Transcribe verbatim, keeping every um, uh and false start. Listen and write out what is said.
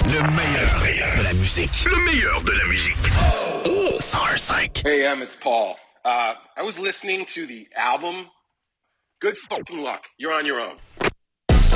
Le meilleur de la musique. Le meilleur de la musique. Oh, cent un cinq. Hey, Em, it's Paul. Uh, I was listening to the album. Good fucking luck. You're on your own.